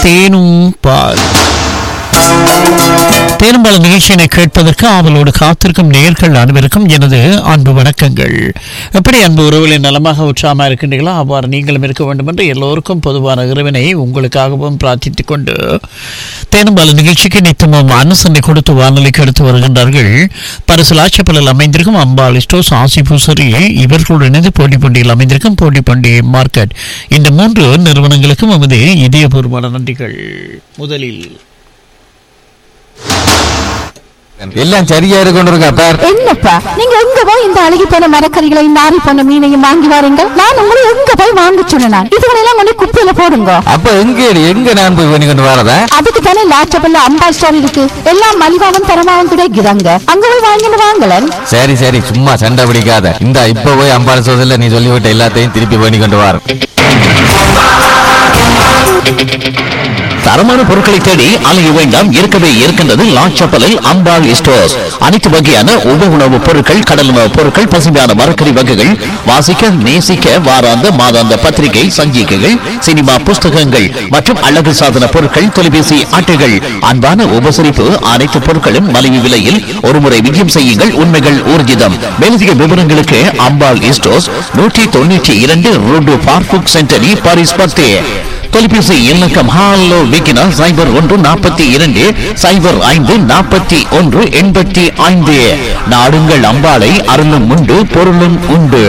தேனும் பால் தேனும்பால் நிகழ்ச்சியினை கேட்பதற்கு ஆவலோடு காத்திருக்கும் நேயர்கள் அனைவருக்கும் எனது அன்பு வணக்கங்கள். எப்படி அன்பு உறவுகளை நலமாக உற்சாகமாக இருக்கின்றீர்களோ அவ்வாறு நீங்களும் இருக்க வேண்டும் என்று எல்லோருக்கும் பொதுவான இறைவனை உங்களுக்காகவும் பிரார்த்தித்துக் கொண்டு தேனும்பால் நிகழ்ச்சிக்கு நித்தமும் அனுசரணை கொடுத்து வானொலிக்கு எடுத்து வருகின்றார்கள் பரிசலாச்சப்பலில் அமைந்திருக்கும் அம்பாள் ஸ்டோர்ஸ் ஆசிபூசரி. இவர்களுடன் இணைந்து போட்டிப்பண்டியில் அமைந்திருக்கும் போட்டிப்பண்டி மார்க்கெட். இந்த 3 நிறுவனங்களுக்கும் நமது இதயபூர்வமான நன்றிகள். முதலில் எல்லாம் சரியா இருக்கா? என்னப்பா நீங்க எங்க போய் இந்த அழுகி போன மரக்கறிகளை நாரி போன மீனையும் வாங்கி வாருங்க. நான் உங்களை எங்க போய் வாங்க சொன்னேன். இதுகளெல்லாம் கொண்டு குப்பையில போடுங்க. அப்ப எங்க நான் போய் பண்ணி கொண்டு வரதா? அதுக்கு தானே லாச்சபல்ல அம்பாள் ஸ்டோர் இருக்கு. எல்லாம் மலிவாவும் தரமாவும் கிடைக்கிறாங்க. அங்க போய் வாங்கிட்டு வாங்கலன். சரி சரி, சும்மா சண்டை பிடிக்காத. இந்த இப்ப போய் அம்பாள் ஸ்டோர்ல நீ சொல்லிவிட்ட எல்லாத்தையும் திருப்பி பண்ணி கொண்டு வர. தரமான பொருட்களை தேடி அலைய வேண்டாம். இருக்கவே இருக்கின்றது லாச்சப்பலில் அம்பாள் ஸ்டோர்ஸ். அனைத்து வகையான உணவுப் பொருட்கள், கடல் உணவுப் பொருட்கள், பசுமையான மரக்கறி வகைகள், வாசிக்க நேசிக்க வாராந்த மாதாந்த பத்திரிகை சஞ்சிகைகள், சினிமா புஸ்தகங்கள் மற்றும் அழகு சாதன பொருட்கள், தொலைபேசி அட்டைகள், அன்பான உபசரிப்பு. அனைத்து பொருட்களும் மலிவு விலையில் ஒருமுறை விஜயம் செய்யுங்கள். உண்மைகள் ஊர்ஜிதம். மேலதிக விவரங்களுக்கு அம்பாள் ஸ்டோர்ஸ் 192 ரோடு பார்புக் சென்டரி பாரிஸ் 10. தொலைபேசி இலக்கம் ஹாலோ விக்கினா 0142 0541 85. நாடுங்கள் அம்பாளை, அருளும் உண்டு பொருளும் உண்டு.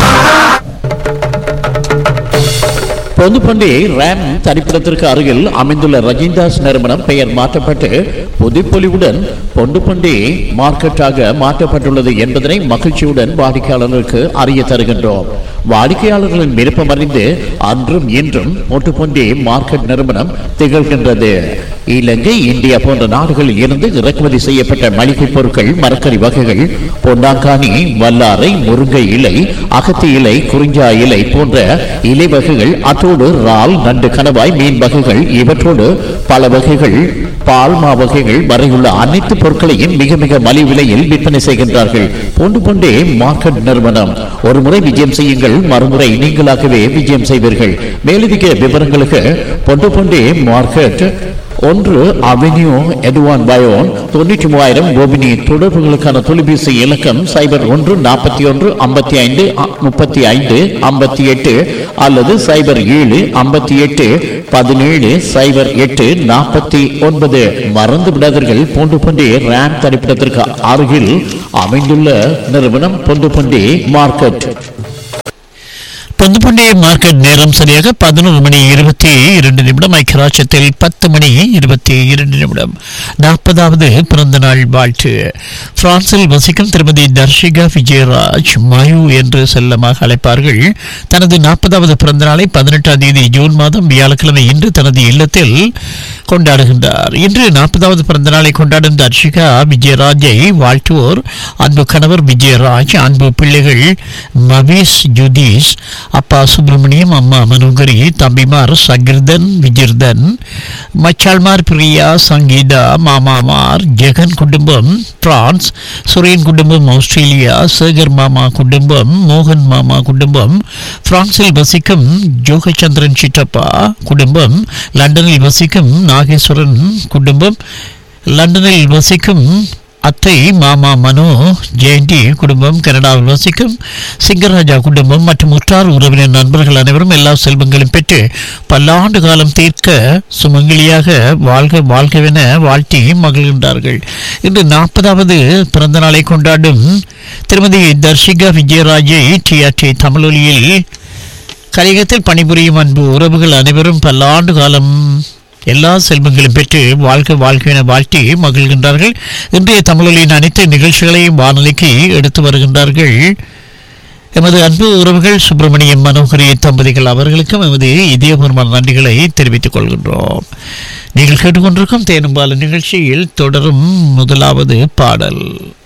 பொதுப்பண்டி ரேம் தனிப்பிடத்திற்கு அருகில் அமைந்துள்ள ரஜிந்தாஸ் நிறுவனம் பெயர் மாற்றப்பட்டு புதுப்பொலிவுடன் பொண்டுப்பண்டி மார்க்கெட்டாக மாற்றப்பட்டுள்ளது என்பதனை மகிழ்ச்சியுடன் வாடிக்கையாளர்களுக்கு அறிய தருகின்றோம். வாடிக்கையாளர்களின் விருப்பம் அறிந்து அன்றும் இன்றும் பொண்டுப்பண்டி மார்க்கெட் நிறுவனம் திகழ்கின்றது. இலங்கை, இந்தியா போன்ற நாடுகளில் இருந்து இறக்குமதி செய்யப்பட்ட மளிகை பொருட்கள், மரக்கறி வகைகள், பொன்னாங்கானி, வல்லாரை, முருங்கை இலை, அகத்தி இலை, குறிஞ்சா இலை போன்ற இலை வகைகள், அத்தோடு இறால், நண்டு, கணவாய், மீன் வகைகள், இவற்றோடு பல வகைகள், பால்மா வகைகள் வரையுள்ள அனைத்து பொருட்களையும் மிக மிக மலிவு விலையில் விற்பனை செய்கின்றார்கள். பொண்டுப்பண்டே மார்க்கெட் நிறுவனம். ஒரு முறை விஜயம் செய்யுங்கள், மறுமுறை நீங்களாகவே விஜயம் செய்வீர்கள். மேலதிக விவரங்களுக்கு பொண்டுப்பண்டே மார்க்கெட் 1 அவென்யூ எட்வான் பயோன் 93,000 கோபினி. தொடர்புகளுக்கான தொலைபேசி இலக்கம் 01 41 55 35 58 அல்லது 07 58 17 08 49. மறந்து விடாதீர்கள், பொண்டுப்பண்டி ரேம் தனிப்பிடத்திற்கு அருகில் அமைந்துள்ள நிறுவனம் பொண்டுப்பண்டி மார்க்கெட். பொந்துப்பண்டி மார்க்கெட் நேரம் சரியாக 11:22 ஐக்கியராட்சத்தில் 10:22. 40வது பிறந்த நாள் வாழ்த்து. பிரான்சில் வசிக்கும் திருமதி தர்ஷிகா விஜயராஜ் மயு என்று செல்லமாக அழைப்பார்கள். தனது 40வது பிறந்த நாளை 18ஆம் தேதி ஜூன் மாதம் வியாழக்கிழமை இன்று தனது இல்லத்தில் கொண்டாடுகின்றார். இன்று 40வது பிறந்த நாளை கொண்டாடும் தர்ஷிகா விஜயராஜை வாழ்த்துவோர் அன்பு கணவர் விஜயராஜ், அன்பு பிள்ளைகள் மவீஸ், ஜுதீஷ், அப்பா சுப்பிரமணியம், அம்மா மனோகரி, தம்பிமார் சகிர்தன், விஜிர்தன், மச்சாள்மார் பிரியா, சங்கீதா, மாமாமார், ஜெகன் குடும்பம் பிரான்ஸ், சுரேன் குடும்பம் ஆஸ்திரேலியா, சேகர் மாமா குடும்பம், மோகன் மாமா குடும்பம் பிரான்சில் வசிக்கும் ஜோகச்சந்திரன் சிற்றப்பா குடும்பம், லண்டனில் வசிக்கும் நாகேஸ்வரன் குடும்பம், லண்டனில் வசிக்கும் அத்தை மாமா மனோ ஜெயந்தி குடும்பம், கனடாவில் வசிக்கும் சிங்கராஜா குடும்பம் மற்றும் உற்றார் உறவினர் நண்பர்கள் அனைவரும் எல்லா செல்வங்களும் பெற்று பல்லாண்டு காலம் தீர்க்க சுமங்கலியாக வாழ்க வாழ்கவென வாழ்த்தி மகிழ்கின்றார்கள். இன்று 40வது பிறந்த நாளை கொண்டாடும் திருமதி தர்ஷிகா விஜயராஜை டிஆர்டி தமிழொலியில் கலையகத்தில் பணிபுரியும் அன்பு உறவுகள் அனைவரும் பல்லாண்டு காலம் எல்லா செல்வங்களும் பெற்று வாழ்க வாழ்க்கையின வாழ்த்தி மகிழ்கின்றார்கள். இன்றைய தமிழொலியின் அனைத்து நிகழ்ச்சிகளையும் வானொலிக்கு எடுத்து வருகின்றார்கள் எமது அன்பு உறவுகள் சுப்பிரமணியம், மனோகரி தம்பதிகள். அவர்களுக்கும் எமது இதயபூர்வமான நன்றிகளை தெரிவித்துக் கொள்கின்றோம். நீங்கள் கேட்டுக்கொண்டிருக்கும் தேனும்பால் நிகழ்ச்சியில் தொடரும் முதலாவது பாடல்.